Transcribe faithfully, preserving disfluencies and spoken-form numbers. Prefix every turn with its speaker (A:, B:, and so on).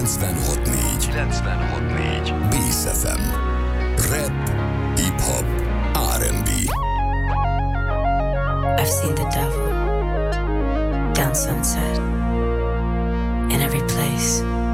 A: kilencvenhat négy. kilencvenhat négy. Bész ef em. Rap, hip-hop, er end bé.
B: I've seen the devil down Sunset, in every place.